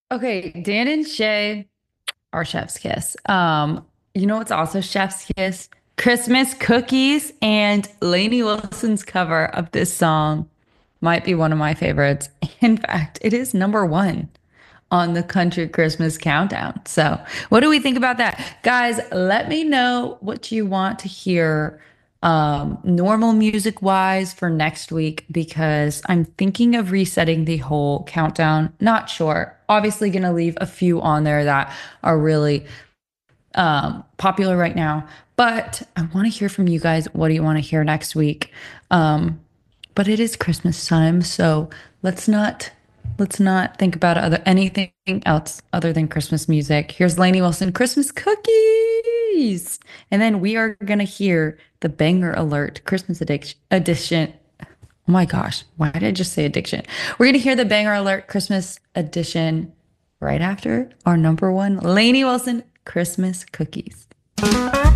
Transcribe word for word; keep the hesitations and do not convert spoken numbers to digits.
Okay, Dan and Shay are chef's kiss. Um, you know what's also chef's kiss? Christmas cookies and Lainey Wilson's cover of this song might be one of my favorites. In fact, it is number one on the country Christmas countdown. So, what do we think about that? Guys, let me know what you want to hear um normal music wise for next week because I'm thinking of resetting the whole countdown. Not sure. Obviously going to leave a few on there that are really um popular right now, but I want to hear from you guys. What do you want to hear next week? Um but it is Christmas time, so let's not let's not think about other anything else other than Christmas music. Here's Lainey Wilson, Christmas cookies. And then we are gonna hear the Banger Alert Christmas addiction edition. Oh my gosh, why did I just say addiction? We're gonna hear the Banger Alert Christmas edition right after our number one Lainey Wilson Christmas cookies.